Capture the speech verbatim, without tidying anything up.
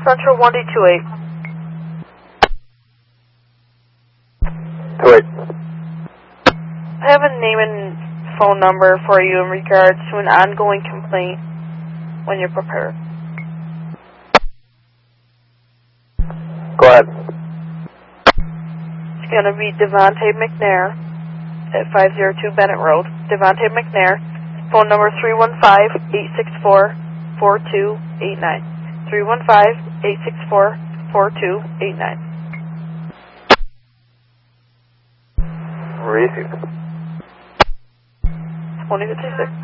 Central one D two eight. two eight. I have a name and phone number for you in regards to an ongoing complaint when you're prepared. Go ahead. It's going to be Devontae McNair at five oh two Bennett Road. Devontae McNair, phone number three one five, eight six four, four two eight nine. three one five, eight six four, four two eight nine. Receive. twenty fifty-six.